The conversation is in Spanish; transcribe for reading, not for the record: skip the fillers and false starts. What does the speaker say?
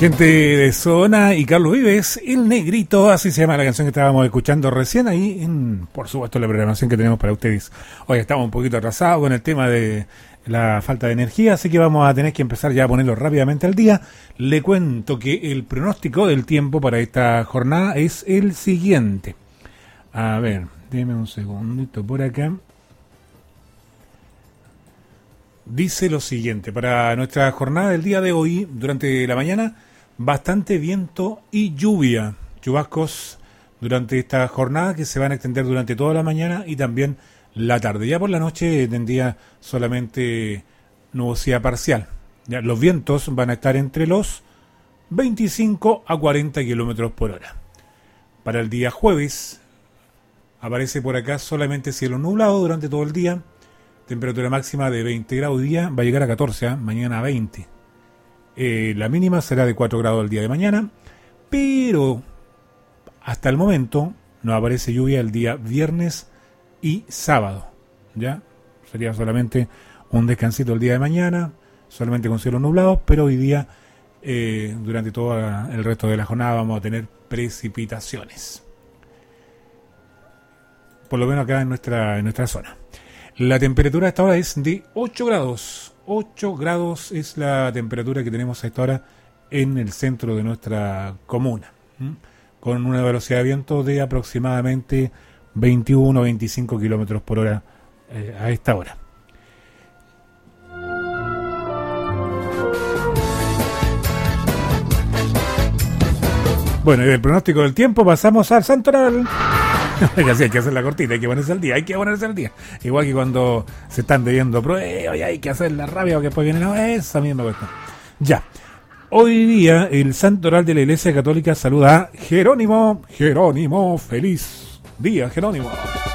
Gente de Zona y Carlos Vives, El Negrito, así se llama la canción que estábamos escuchando recién ahí en, por supuesto, la programación que tenemos para ustedes. Hoy estamos un poquito atrasados con el tema de la falta de energía, así que vamos a tener que empezar ya a ponerlo rápidamente al día. Le cuento que el pronóstico del tiempo para esta jornada es el siguiente. A ver, déjeme un segundito por acá. Dice lo siguiente, para nuestra jornada del día de hoy, durante la mañana, bastante viento y lluvia, chubascos durante esta jornada que se van a extender durante toda la mañana y también la tarde. Ya por la noche tendría solamente nubosidad parcial. Ya, los vientos van a estar entre los 25 a 40 kilómetros por hora. Para el día jueves, aparece por acá solamente cielo nublado durante todo el día. Temperatura máxima de 20 grados hoy día, va a llegar a 14, mañana a 20. La mínima será de 4 grados el día de mañana, pero hasta el momento no aparece lluvia el día viernes y sábado. ¿Ya? Sería solamente un descansito el día de mañana, solamente con cielo nublado, pero hoy día, durante todo el resto de la jornada, vamos a tener precipitaciones. Por lo menos acá en nuestra zona. La temperatura a esta hora es de 8 grados. 8 grados es la temperatura que tenemos a esta hora en el centro de nuestra comuna. Con una velocidad de viento de aproximadamente 21-25 kilómetros por hora a esta hora. Bueno, y del pronóstico del tiempo pasamos al santoral. Así hay que hacer la cortita, hay que ponerse al día, Igual que cuando se están debiendo pruebas y hay que hacer la rabia porque después viene esa misma cuestión. Ya, hoy día el santoral de la Iglesia Católica saluda a Jerónimo. Jerónimo, feliz día, Jerónimo.